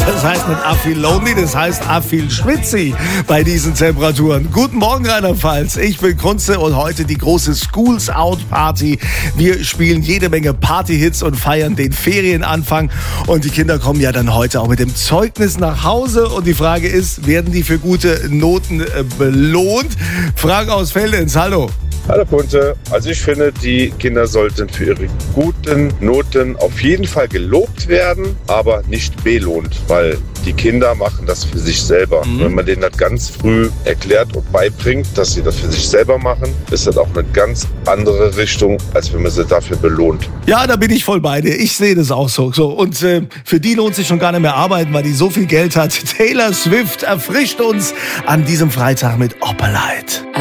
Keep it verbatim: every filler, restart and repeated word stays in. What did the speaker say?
Das heißt nicht I feel lonely, das heißt I feel schwitzy bei diesen Temperaturen. Guten Morgen, Rheinland-Pfalz. Ich bin Kunze und heute die große Schools Out Party. Wir spielen jede Menge Partyhits und feiern den Ferienanfang. Und die Kinder kommen ja dann heute auch mit dem Zeugnis nach Hause. Und die Frage ist, werden die für gute Noten äh, belohnt? Frank aus Veldenz, hallo. Hallo Kunze, also ich finde, die Kinder sollten für ihre guten Noten auf jeden Fall gelobt werden, aber nicht belohnt, weil die Kinder machen das für sich selber. Mhm. Wenn man denen das ganz früh erklärt und beibringt, dass sie das für sich selber machen, ist das auch eine ganz andere Richtung, als wenn man sie dafür belohnt. Ja, da bin ich voll bei dir. Ich sehe das auch so. so. Und äh, für die lohnt sich schon gar nicht mehr arbeiten, weil die so viel Geld hat. Taylor Swift erfrischt uns an diesem Freitag mit Opalite.